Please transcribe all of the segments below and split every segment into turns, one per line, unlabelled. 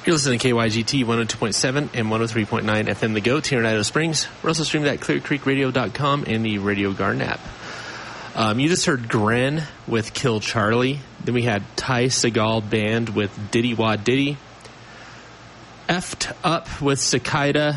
You're listening to KYGT 102.7 and 103.9 FM The Goat here in Idaho Springs. We're also streaming at clearcreekradio.com and the Radio Garden app. You just heard Gren with Kill Charlie. Then we had Ty Segall Band with Diddy Wah Diddy. Effed Up with Cicada.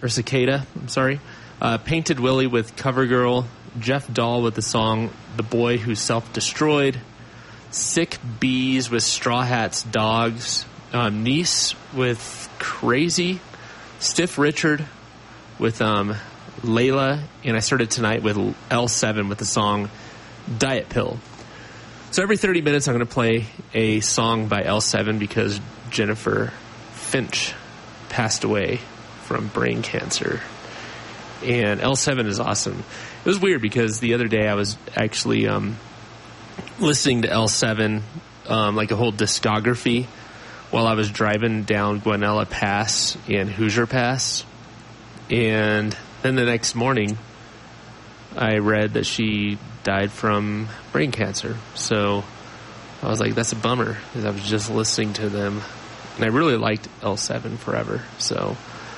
Painted Willie with Cover Girl. Jeff Dahl with the song The Boy Who Self-Destroyed. Sick Bees with Straw Hats Dogs. Niece with Crazy. Stiff Richard with Layla. And I started tonight with L7 with the song Diet Pill. So every 30 minutes I'm going to play a song by L7 because Jennifer Finch passed away from brain cancer. And L7 is awesome. It was weird because the other day I was actually listening to L7, like a whole discography, while I was driving down Guanella Pass and Hoosier Pass. And then the next morning, I read that she died from brain cancer. So I was like, that's a bummer, because I was just listening to them. And I really liked L7 forever. So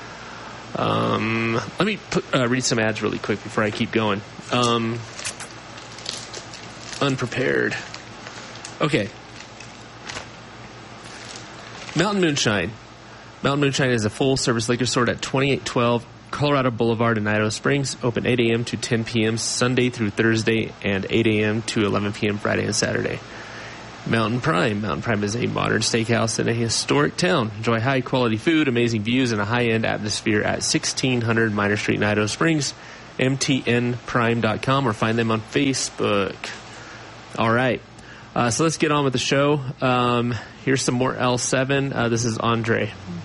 let me read some ads really quick before I keep going. Unprepared. Okay. Mountain Moonshine. Mountain Moonshine is a full-service liquor store at 2812 Colorado Boulevard in Idaho Springs. Open 8 a.m. to 10 p.m. Sunday through Thursday, and 8 a.m. to 11 p.m. Friday and Saturday. Mountain Prime. Mountain Prime is a modern steakhouse in a historic town. Enjoy high-quality food, amazing views, and a high-end atmosphere at 1600 Minor Street in Idaho Springs. MTNprime.com, or find them on Facebook. All right. So let's get on with the show. Here's some more L7. This is Andre.